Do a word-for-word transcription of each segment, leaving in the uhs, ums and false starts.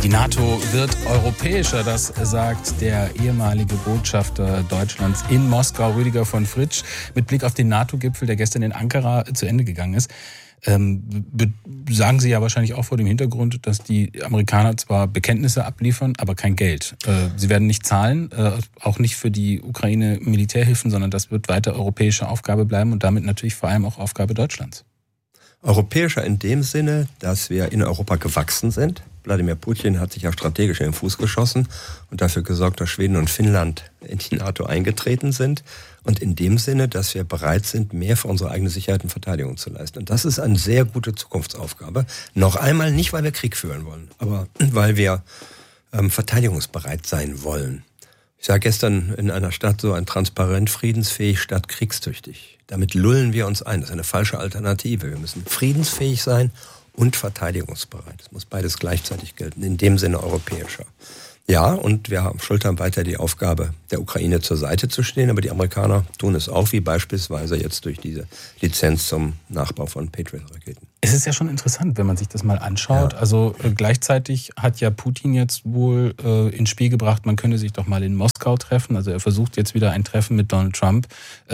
Die NATO wird europäischer, das sagt der ehemalige Botschafter Deutschlands in Moskau, Rüdiger von Fritsch, mit Blick auf den NATO-Gipfel, der gestern in Ankara zu Ende gegangen ist. Ähm, be- sagen Sie ja wahrscheinlich auch vor dem Hintergrund, dass die Amerikaner zwar Bekenntnisse abliefern, aber kein Geld. Äh, sie werden nicht zahlen, äh, auch nicht für die Ukraine Militärhilfen, sondern das wird weiter europäische Aufgabe bleiben und damit natürlich vor allem auch Aufgabe Deutschlands. Europäischer in dem Sinne, dass wir in Europa gewachsen sind. Wladimir Putin hat sich ja strategisch in den Fuß geschossen und dafür gesorgt, dass Schweden und Finnland in die NATO eingetreten sind. Und in dem Sinne, dass wir bereit sind, mehr für unsere eigene Sicherheit und Verteidigung zu leisten. Und das ist eine sehr gute Zukunftsaufgabe. Noch einmal nicht, weil wir Krieg führen wollen, aber weil wir ähm, verteidigungsbereit sein wollen. Ich sah gestern in einer Stadt so ein transparent friedensfähig statt kriegstüchtig. Damit lullen wir uns ein. Das ist eine falsche Alternative. Wir müssen friedensfähig sein und verteidigungsbereit. Es muss beides gleichzeitig gelten, in dem Sinne europäischer. Ja, und wir schultern weiter die Aufgabe, der Ukraine zur Seite zu stehen, aber die Amerikaner tun es auch, wie beispielsweise jetzt durch diese Lizenz zum Nachbau von Patriot-Raketen. Es ist ja schon interessant, wenn man sich das mal anschaut. Ja. Also äh, gleichzeitig hat ja Putin jetzt wohl äh, ins Spiel gebracht, man könne sich doch mal in Moskau treffen. Also er versucht jetzt wieder ein Treffen mit Donald Trump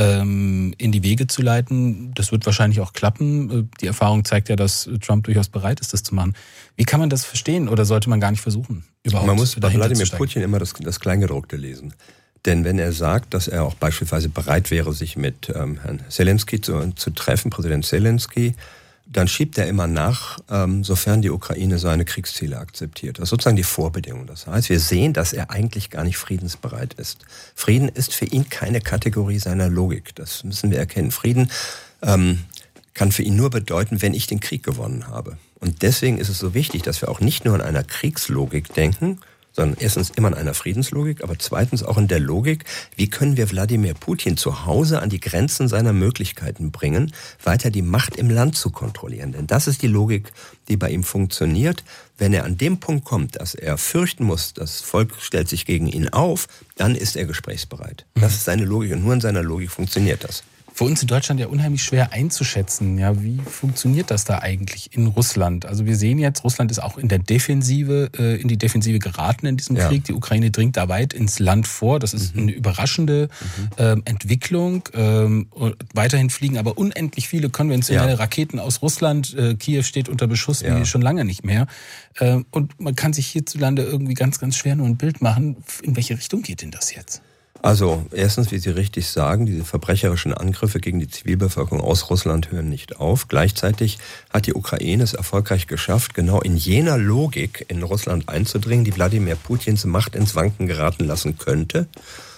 ähm, in die Wege zu leiten. Das wird wahrscheinlich auch klappen. Die Erfahrung zeigt ja, dass Trump durchaus bereit ist, das zu machen. Wie kann man das verstehen oder sollte man gar nicht versuchen? Man muss bei Wladimir Putin immer das, das Kleingedruckte lesen. Denn wenn er sagt, dass er auch beispielsweise bereit wäre, sich mit ähm, Herrn Zelensky zu, zu treffen, Präsident Zelensky, dann schiebt er immer nach, ähm, sofern die Ukraine seine Kriegsziele akzeptiert. Das ist sozusagen die Vorbedingung. Das heißt, wir sehen, dass er eigentlich gar nicht friedensbereit ist. Frieden ist für ihn keine Kategorie seiner Logik. Das müssen wir erkennen. Frieden ähm, kann für ihn nur bedeuten, wenn ich den Krieg gewonnen habe. Und deswegen ist es so wichtig, dass wir auch nicht nur in einer Kriegslogik denken, sondern erstens immer in einer Friedenslogik, aber zweitens auch in der Logik, wie können wir Wladimir Putin zu Hause an die Grenzen seiner Möglichkeiten bringen, weiter die Macht im Land zu kontrollieren. Denn das ist die Logik, die bei ihm funktioniert. Wenn er an dem Punkt kommt, dass er fürchten muss, das Volk stellt sich gegen ihn auf, dann ist er gesprächsbereit. Das ist seine Logik und nur in seiner Logik funktioniert das. Für uns in Deutschland ja unheimlich schwer einzuschätzen. Ja, wie funktioniert das da eigentlich in Russland? Also wir sehen jetzt, Russland ist auch in der Defensive, äh, in die Defensive geraten in diesem ja. Krieg. Die Ukraine dringt da weit ins Land vor. Das ist mhm. eine überraschende mhm. ähm, Entwicklung. Ähm, weiterhin fliegen aber unendlich viele konventionelle ja. Raketen aus Russland. Äh, Kiew steht unter Beschuss ja. wie schon lange nicht mehr. Äh, und man kann sich hierzulande irgendwie ganz, ganz schwer nur ein Bild machen. In welche Richtung geht denn das jetzt? Also erstens, wie Sie richtig sagen, diese verbrecherischen Angriffe gegen die Zivilbevölkerung aus Russland hören nicht auf. Gleichzeitig hat die Ukraine es erfolgreich geschafft, genau in jener Logik in Russland einzudringen, die Wladimir Putins Macht ins Wanken geraten lassen könnte,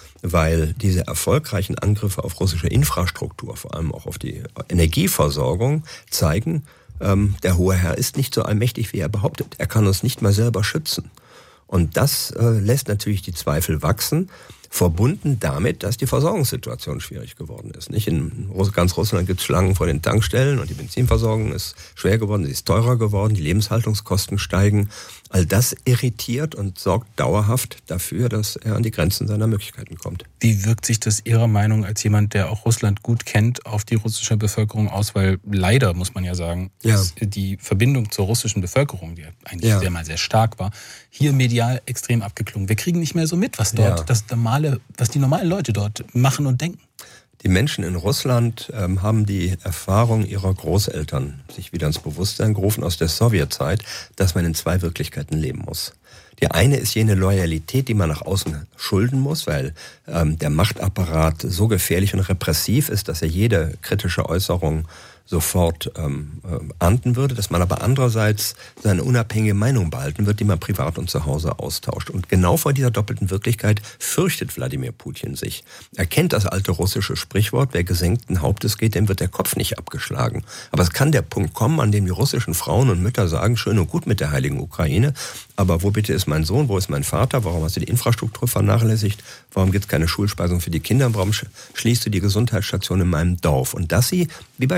weil diese erfolgreichen Angriffe auf russische Infrastruktur, vor allem auch auf die Energieversorgung, zeigen, ähm, der hohe Herr ist nicht so allmächtig, wie er behauptet. Er kann uns nicht mal selber schützen. Und das äh, lässt natürlich die Zweifel wachsen, verbunden damit, dass die Versorgungssituation schwierig geworden ist. Nicht in ganz Russland gibt es Schlangen vor den Tankstellen und die Benzinversorgung ist schwer geworden, sie ist teurer geworden, die Lebenshaltungskosten steigen. All das irritiert und sorgt dauerhaft dafür, dass er an die Grenzen seiner Möglichkeiten kommt. Wie wirkt sich das Ihrer Meinung als jemand, der auch Russland gut kennt, auf die russische Bevölkerung aus? Weil leider, muss man ja sagen, ja. ist die Verbindung zur russischen Bevölkerung, die eigentlich ja. sehr mal sehr stark war, hier medial extrem abgeklungen. Wir kriegen nicht mehr so mit, was dort, ja. das normale, was die normalen Leute dort machen und denken. Die Menschen in Russland ähm, haben die Erfahrung ihrer Großeltern sich wieder ins Bewusstsein gerufen aus der Sowjetzeit, dass man in zwei Wirklichkeiten leben muss. Die eine ist jene Loyalität, die man nach außen schulden muss, weil ähm, der Machtapparat so gefährlich und repressiv ist, dass er jede kritische Äußerung sofort ähm, äh, ernten würde, dass man aber andererseits seine unabhängige Meinung behalten wird, die man privat und zu Hause austauscht. Und genau vor dieser doppelten Wirklichkeit fürchtet Wladimir Putin sich. Er kennt das alte russische Sprichwort, wer gesenkten Hauptes geht, dem wird der Kopf nicht abgeschlagen. Aber es kann der Punkt kommen, an dem die russischen Frauen und Mütter sagen, schön und gut mit der heiligen Ukraine, aber wo bitte ist mein Sohn, wo ist mein Vater, warum hast du die Infrastruktur vernachlässigt, warum gibt es keine Schulspeisung für die Kinder, warum schließt du die Gesundheitsstation in meinem Dorf? Und dass sie, wie beispielsweise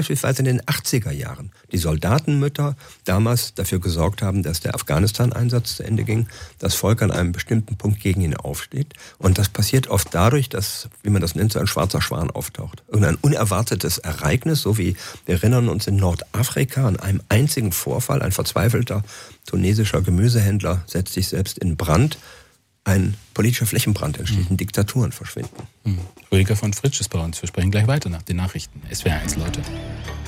in den achtziger Jahren die Soldatenmütter damals dafür gesorgt haben, dass der Afghanistan-Einsatz zu Ende ging, das Volk an einem bestimmten Punkt gegen ihn aufsteht. Und das passiert oft dadurch, dass, wie man das nennt, so ein schwarzer Schwan auftaucht. Irgendein unerwartetes Ereignis, so wie wir erinnern uns in Nordafrika an einem einzigen Vorfall, ein verzweifelter tunesischer Gemüsehändler setzt sich selbst in Brand. Ein politischer Flächenbrand entsteht, mhm. Diktaturen verschwinden. Mhm. Rüdiger von Fritsch ist bei uns. Wir sprechen gleich weiter nach den Nachrichten. S W R eins, Leute.